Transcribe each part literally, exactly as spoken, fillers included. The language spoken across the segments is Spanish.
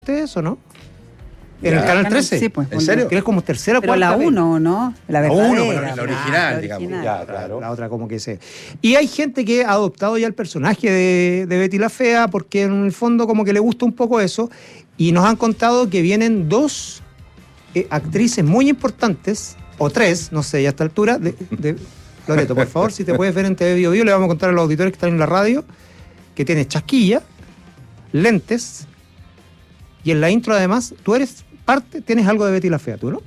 eso, ¿no? En el canal trece. Sí, pues. ¿En serio? Que es como tercera o Pero cuarta la vez. uno, ¿no? La La verdadera. uno, pero la Ah, original, la digamos. original. Ya, claro. La otra como que se... Y hay gente que ha adoptado ya el personaje de, de Betty la Fea porque en el fondo como que le gusta un poco eso. Y nos han contado que vienen dos eh, actrices muy importantes, o tres, no sé, ya a esta altura, de, de... Loreto, por favor, si te puedes ver en T V Bio Bio, le vamos a contar a los auditores que están en la radio que tienes chasquilla, lentes, y en la intro además, tú eres parte, tienes algo de Betty la Fea, ¿tú no?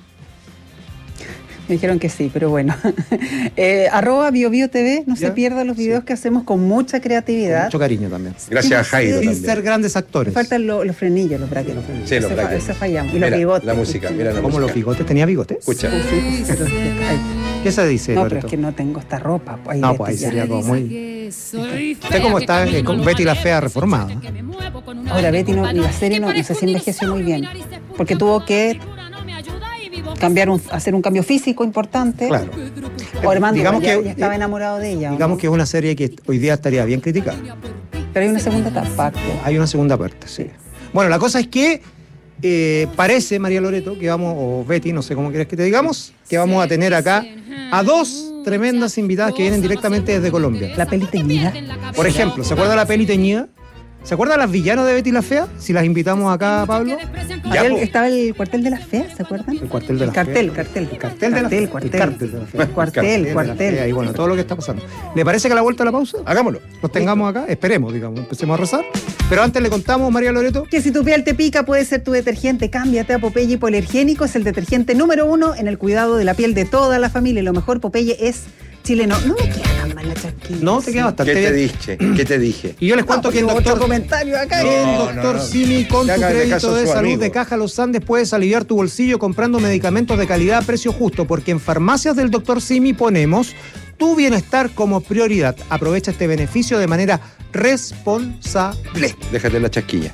Me dijeron que sí, pero bueno. eh, arroba BioBioTV, no ¿Ya? se pierdan los videos Sí. que hacemos con mucha Con creatividad. mucho cariño también. Gracias a Jairo Sin también. ser grandes Me actores. faltan lo- los frenillos, los brackets. Sí, los Ese fa- brackets. ese fallamos. Y Mira, los bigotes. la música, mira la ¿Cómo los música. bigotes? ¿Tenía bigotes? Escucha. Sí, sí, sí, sí. Ay, ¿Qué se dice, no, pero Loreto? es que no tengo esta ropa. Pues, ahí No, vete pues ahí ya. sería como muy... Usted como está eh, con Betty la Fea reformada. Ahora, Betty, no, la serie no, no sé si envejeció muy bien. Porque tuvo que cambiar un, hacer un cambio físico importante. Claro. O Armando Digamos ya, que- ya estaba eh, enamorado de ella. ¿o Digamos no? que es una serie que hoy día estaría bien criticada. Pero hay una segunda parte. Hay una segunda parte, sí. Bueno, la cosa es que eh, parece, María Loreto, que vamos, o Betty, no sé cómo quieres que te digamos, que vamos a tener acá a dos tremendas invitadas que vienen directamente desde Colombia. La peli teñida. Por ejemplo, ¿se acuerda la peli teñida? ¿Se acuerdan las villanas de Betty la Fea? Si las invitamos acá, Pablo. Ya, Había el- po. estaba el cuartel de las feas, ¿se acuerdan? El cuartel de El la cartel, Fea. cartel. El cartel de la Cartel, Fea. cuartel. El cartel de la Fea. El cuartel, de la cuartel. Fea. Y bueno, todo lo que está pasando. ¿Le parece que a la vuelta a la pausa Hagámoslo. nos tengamos acá? Esperemos, digamos, empecemos a rezar. Pero antes le contamos, María Loreto, Que si tu piel te pica puede ser tu detergente. Cámbiate a Popeye Hipoalergénico. Es el detergente número uno en el cuidado de la piel de toda la familia. Y lo mejor, Popeye es chileno. No me queda tan mal la chasquilla. no te queda bastante ¿Qué te bien. dije? ¿Qué te dije? Y yo les cuento No, que el otro doctor, comentario acá. el No, doctor no, no. Simi, con Que tu haga de caso crédito a de su salud amigo. de Caja Los Andes puedes aliviar tu bolsillo comprando medicamentos de calidad a precio justo, porque en farmacias del doctor Simi ponemos tu bienestar como prioridad. Aprovecha este beneficio de manera responsable. Déjate la chasquilla.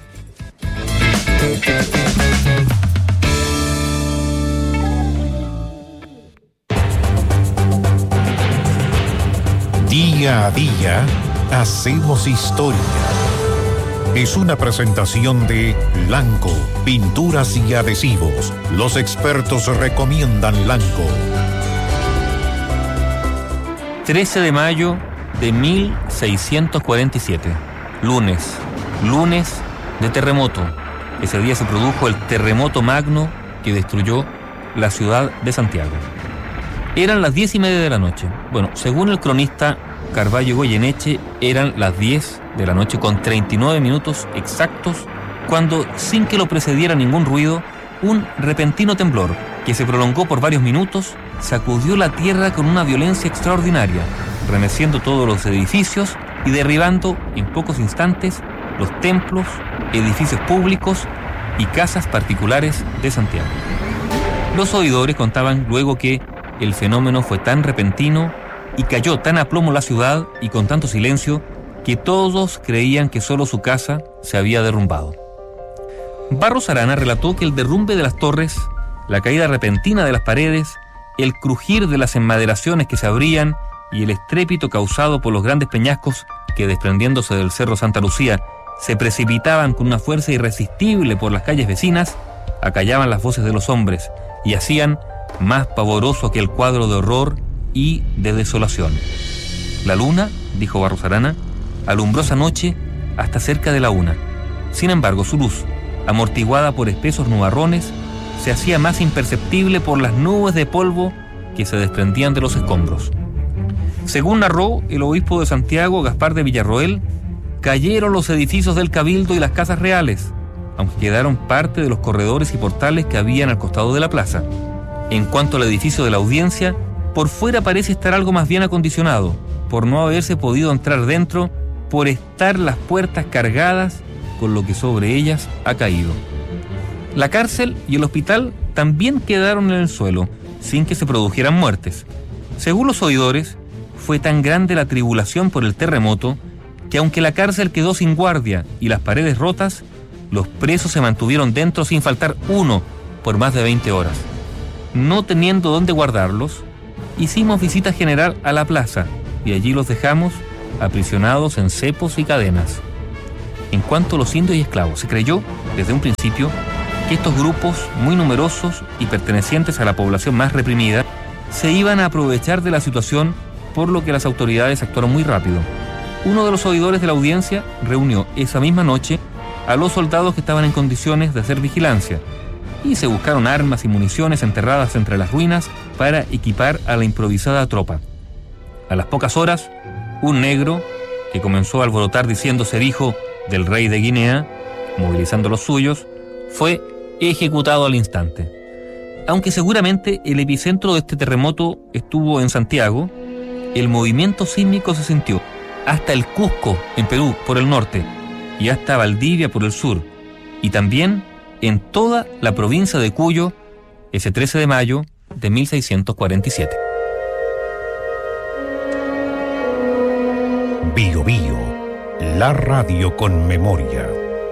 Día a día hacemos historia. Es una presentación de Lanco, pinturas y adhesivos. Los expertos recomiendan Lanco. trece de mayo de mil seiscientos cuarenta y siete, lunes, lunes de terremoto. Ese día se produjo el terremoto magno que destruyó la ciudad de Santiago. Eran las diez y media de la noche. Bueno, según el cronista Carvalho Goyeneche, eran las diez de la noche con treinta y nueve minutos exactos cuando, sin que lo precediera ningún ruido, un repentino temblor que se prolongó por varios minutos sacudió la tierra con una violencia extraordinaria, remeciendo todos los edificios y derribando en pocos instantes los templos, edificios públicos y casas particulares de Santiago. Los oidores contaban luego que el fenómeno fue tan repentino y cayó tan a plomo la ciudad y con tanto silencio que todos creían que solo su casa se había derrumbado. Barros Arana relató que el derrumbe de las torres, la caída repentina de las paredes, el crujir de las enmaderaciones que se abrían y el estrépito causado por los grandes peñascos que, desprendiéndose del cerro Santa Lucía, se precipitaban con una fuerza irresistible por las calles vecinas, acallaban las voces de los hombres y hacían más pavoroso aquel cuadro de horror y de desolación. La luna, dijo Barros Arana, alumbró esa noche hasta cerca de la una. Sin embargo, su luz, amortiguada por espesos nubarrones, se hacía más imperceptible por las nubes de polvo que se desprendían de los escombros. Según narró el obispo de Santiago, Gaspar de Villarroel, cayeron los edificios del Cabildo y las casas reales, aunque quedaron parte de los corredores y portales que habían al costado de la plaza. En cuanto al edificio de la Audiencia, por fuera parece estar algo más bien acondicionado, por no haberse podido entrar dentro, por estar las puertas cargadas con lo que sobre ellas ha caído. La cárcel y el hospital también quedaron en el suelo, sin que se produjeran muertes. Según los oidores, fue tan grande la tribulación por el terremoto que aunque la cárcel quedó sin guardia y las paredes rotas, los presos se mantuvieron dentro sin faltar uno por más de veinte horas. No teniendo dónde guardarlos, hicimos visita general a la plaza y allí los dejamos aprisionados en cepos y cadenas. En cuanto a los indios y esclavos, se creyó desde un principio que estos grupos muy numerosos y pertenecientes a la población más reprimida se iban a aprovechar de la situación, por lo que las autoridades actuaron muy rápido. Uno de los oidores de la audiencia reunió esa misma noche a los soldados que estaban en condiciones de hacer vigilancia y se buscaron armas y municiones enterradas entre las ruinas para equipar a la improvisada tropa. A las pocas horas, un negro que comenzó a alborotar diciendo ser hijo del rey de Guinea, movilizando los suyos, fue ejecutado al instante. Aunque seguramente el epicentro de este terremoto estuvo en Santiago, el movimiento sísmico se sintió hasta el Cusco, en Perú, por el norte, y hasta Valdivia, por el sur, y también en toda la provincia de Cuyo, ese trece de mayo de mil seiscientos cuarenta y siete. Bio Bio, la radio con memoria.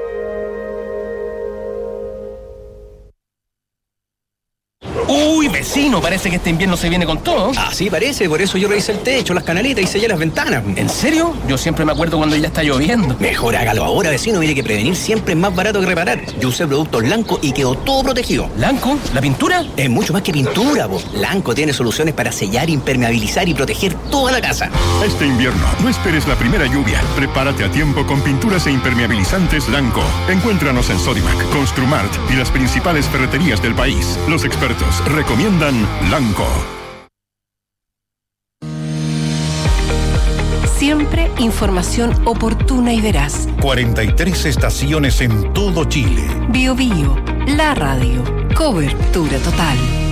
Uy, vecino, parece que este invierno se viene con todo. Así parece, por eso yo revisé el techo, las canaletas y sellé las ventanas. ¿En serio? Yo siempre me acuerdo cuando ya está lloviendo. Mejor hágalo ahora, vecino, mire que prevenir siempre es más barato que reparar. Yo usé productos Lanco y quedó todo protegido. ¿Lanco? ¿La pintura? Es mucho más que pintura, po. Lanco tiene soluciones para sellar, impermeabilizar y proteger toda la casa. Este invierno, no esperes la primera lluvia. Prepárate a tiempo con pinturas e impermeabilizantes Lanco. Encuéntranos en Sodimac, Construmart y las principales ferreterías del país. Los expertos recomiendan Lanco. Siempre información oportuna y veraz. cuarenta y tres estaciones en todo Chile. Bio Bio, la radio. Cobertura total.